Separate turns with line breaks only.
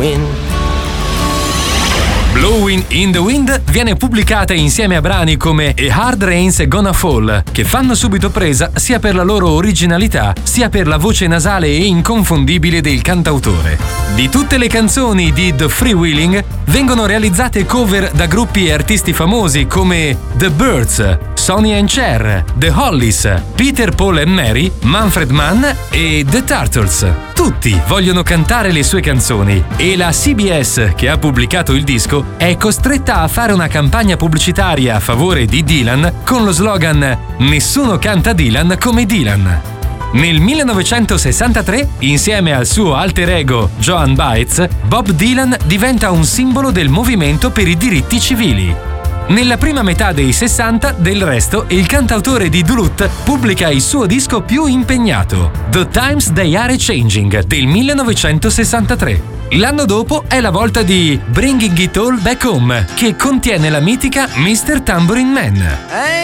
Blowing in the Wind viene pubblicata insieme a brani come A Hard Rain's Gonna Fall, che fanno subito presa sia per la loro originalità sia per la voce nasale e inconfondibile del cantautore. Di tutte le canzoni di The Freewheeling vengono realizzate cover da gruppi e artisti famosi come The Byrds, Sonny and Cher, The Hollies, Peter, Paul and Mary, Manfred Mann e The Turtles. Tutti vogliono cantare le sue canzoni e la CBS, che ha pubblicato il disco, è costretta a fare una campagna pubblicitaria a favore di Dylan con lo slogan "Nessuno canta Dylan come Dylan". Nel 1963, insieme al suo alter ego Joan Baez, Bob Dylan diventa un simbolo del movimento per i diritti civili. Nella prima metà dei 60, del resto, il cantautore di Duluth pubblica il suo disco più impegnato, The Times They Are Changing, del 1963. L'anno dopo è la volta di Bringing It All Back Home, che contiene la mitica Mr. Tambourine Man.